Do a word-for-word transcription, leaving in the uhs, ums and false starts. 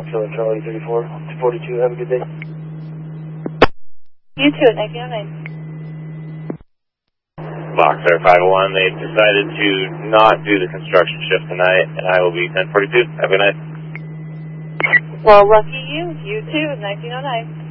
Killer Charlie thirty-four, two forty-two, have a good day. You too, at nineteen oh nine. Boxer five oh one, they've decided to not do the construction shift tonight, and I will be ten forty-two. Have a good night. Well, lucky you. You too, at nineteen oh nine.